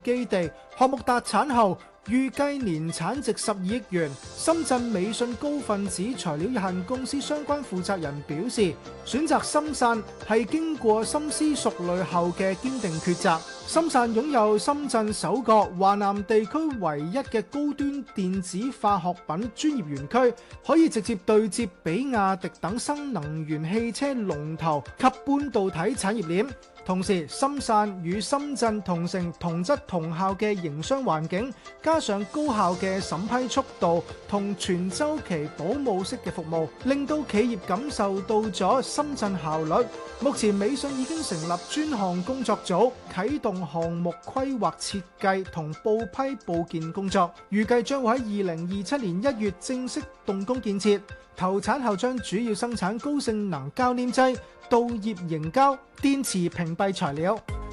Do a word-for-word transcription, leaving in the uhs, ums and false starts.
基地項目達產後，預計年產值十二億元。深圳美信高分子材料有限公司相關負責人表示，選擇深汕係經過深思熟慮後嘅堅定抉擇。深汕擁有深圳首個、華南地區唯一嘅高端電子化學品專業園區，可以直接對接比亞迪等新能源汽車龍頭及半導體產業鏈。同時，深汕與深圳同城同質同效嘅營商環境，加上高效嘅審批速度同全周期保姆式嘅服務，令到企業感受到咗深圳效率。目前美信已經成立專項工作組，啟動項目規劃設計同報批報建工作，預計將會喺二零二七年一月正式動工建設。投產後將主要生產高性能膠黏劑、鍍頁凝膠、電磁屏蔽材料。